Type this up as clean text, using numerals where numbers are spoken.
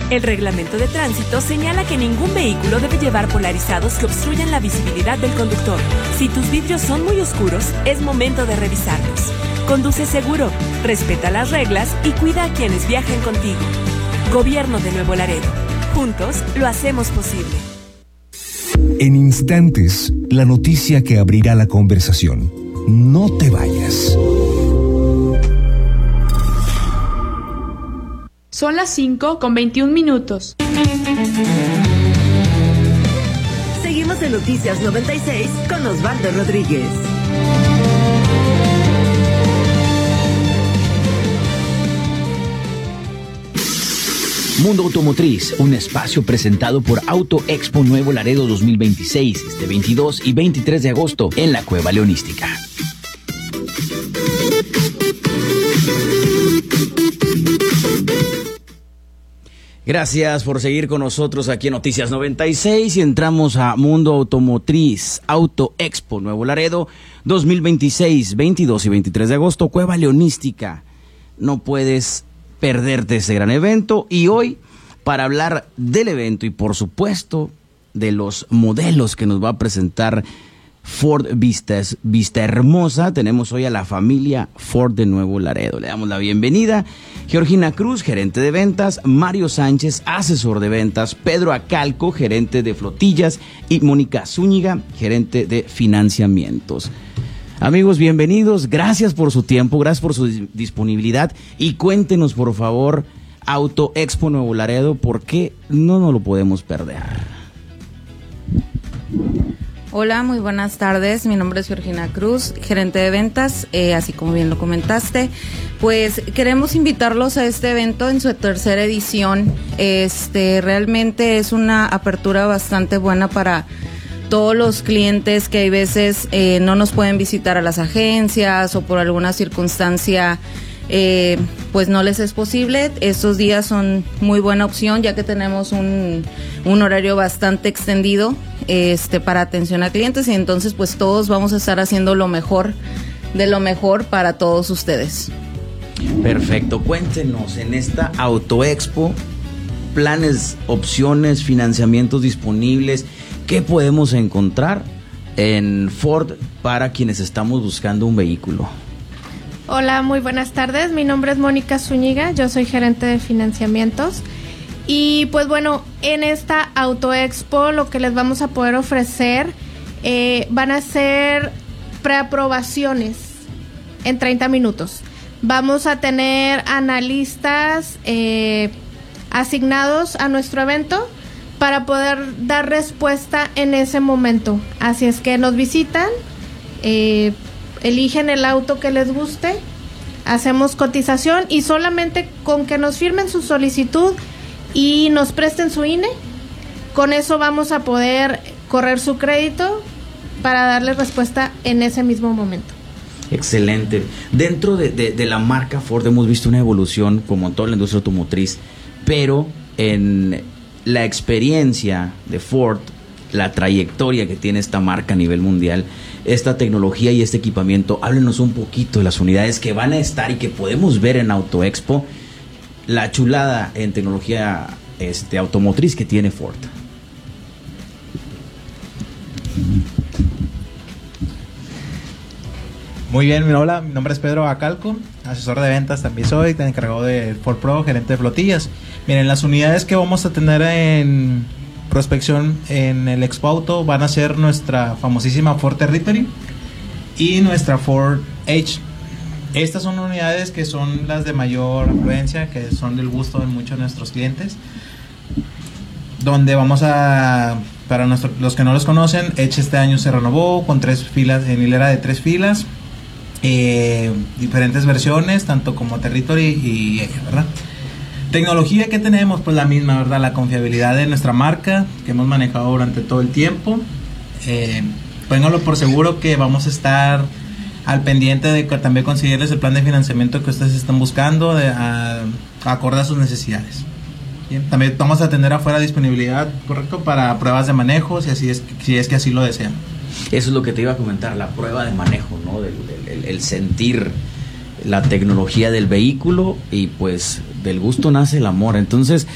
El reglamento de tránsito señala que ningún vehículo debe llevar polarizados que obstruyan la visibilidad del conductor. Si tus vidrios son muy oscuros, es momento de revisarlos. Conduce seguro, respeta las reglas y cuida a quienes viajen contigo. Gobierno de Nuevo Laredo. Juntos lo hacemos posible. En instantes, la noticia que abrirá la conversación. No te vayas. Son las 5:21. Seguimos en Noticias 96 con Osvaldo Rodríguez. Mundo Automotriz, un espacio presentado por Auto Expo Nuevo Laredo 2026, este 22 y 23 de agosto en la Cueva Leonística. Gracias por seguir con nosotros aquí en Noticias 96 y entramos a Mundo Automotriz, Auto Expo Nuevo Laredo 2026, 22 y 23 de agosto, Cueva Leonística. No puedes perderte ese gran evento y hoy para hablar del evento y por supuesto de los modelos que nos va a presentar Ford Vista Hermosa, tenemos hoy a la familia Ford de Nuevo Laredo. Le damos la bienvenida. Georgina Cruz, gerente de ventas, Mario Sánchez, asesor de ventas, Pedro Acalco, gerente de flotillas y Mónica Zúñiga, gerente de financiamientos. Amigos, bienvenidos, gracias por su tiempo, gracias por su disponibilidad y cuéntenos por favor, Auto Expo Nuevo Laredo, ¿por qué no nos lo podemos perder? Hola, muy buenas tardes. Mi nombre es Georgina Cruz, gerente de ventas, así como bien lo comentaste. Pues queremos invitarlos a este evento en su tercera edición. Realmente es una apertura bastante buena para todos los clientes que hay veces no nos pueden visitar a las agencias o por alguna circunstancia pues no les es posible. Estos días son muy buena opción ya que tenemos un horario bastante extendido para atención a clientes y entonces pues todos vamos a estar haciendo lo mejor de lo mejor para todos ustedes. Perfecto, cuéntenos en esta Auto Expo, planes, opciones, financiamientos disponibles, ¿qué podemos encontrar en Ford para quienes estamos buscando un vehículo? Hola, muy buenas tardes. Mi nombre es Mónica Zúñiga, yo soy gerente de financiamientos. Y pues bueno, en esta Auto Expo lo que les vamos a poder ofrecer van a ser preaprobaciones en 30 minutos. Vamos a tener analistas asignados a nuestro evento para poder dar respuesta en ese momento. Así es que nos visitan, eligen el auto que les guste, hacemos cotización y solamente con que nos firmen su solicitud y nos presten su INE, con eso vamos a poder correr su crédito para darle respuesta en ese mismo momento. Excelente. Dentro de la marca Ford hemos visto una evolución como en toda la industria automotriz, pero en la experiencia de Ford, la trayectoria que tiene esta marca a nivel mundial, esta tecnología y este equipamiento, háblenos un poquito de las unidades que van a estar y que podemos ver en Auto Expo, la chulada en tecnología automotriz que tiene Ford. Muy bien, hola, mi nombre es Pedro Acalco, asesor de ventas también soy, encargado de Ford Pro, gerente de flotillas. Miren, las unidades que vamos a tener en prospección en el Expo Auto van a ser nuestra famosísima Ford Territory y nuestra Ford Edge. Estas son unidades que son las de mayor afluencia, que son del gusto de muchos de nuestros clientes, donde vamos a, para los que no los conocen, Edge este año se renovó con 3 filas, en hilera de 3 filas, diferentes versiones, tanto como Territory y Edge, ¿verdad? Tecnología que tenemos, pues la misma, ¿verdad? La confiabilidad de nuestra marca, que hemos manejado durante todo el tiempo. Pónganlo por seguro que vamos a estar al pendiente de también conseguirles el plan de financiamiento que ustedes están buscando, acorde a sus necesidades. Bien, también vamos a tener afuera disponibilidad, correcto, para pruebas de manejo, si es que así lo desean. Eso es lo que te iba a comentar, la prueba de manejo, ¿no? El sentir la tecnología del vehículo y pues del gusto nace el amor. Entonces